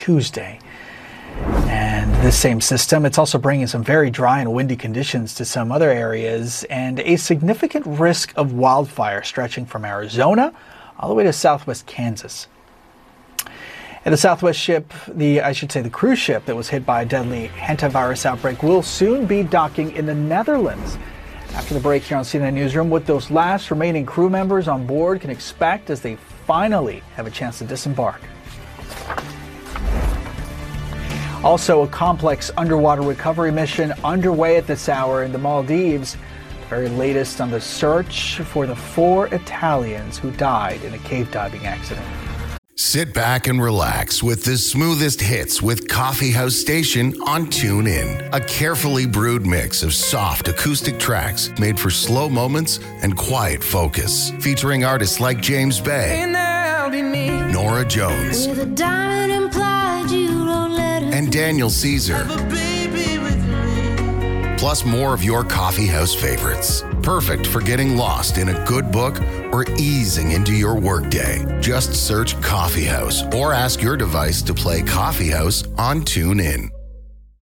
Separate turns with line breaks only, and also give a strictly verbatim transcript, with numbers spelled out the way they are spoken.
Tuesday. And this same system, it's also bringing some very dry and windy conditions to some other areas and a significant risk of wildfire stretching from Arizona all the way to southwest Kansas. And the Southwest ship, the I should say the cruise ship that was hit by a deadly hantavirus outbreak, will soon be docking in the Netherlands. After the break here on C N N Newsroom, what those last remaining crew members on board can expect as they finally have a chance to disembark. Also, a complex underwater recovery mission underway at this hour in the Maldives. The very latest on the search for the four Italians who died in a cave diving accident.
Sit back and relax with the smoothest hits with Coffee House Station on TuneIn. A carefully brewed mix of soft acoustic tracks made for slow moments and quiet focus. Featuring artists like James Bay, Nora Jones, and Daniel Caesar. Plus more of your coffee house favorites. Perfect for getting lost in a good book or easing into your workday. Just search Coffee House or ask your device to play Coffee House on TuneIn.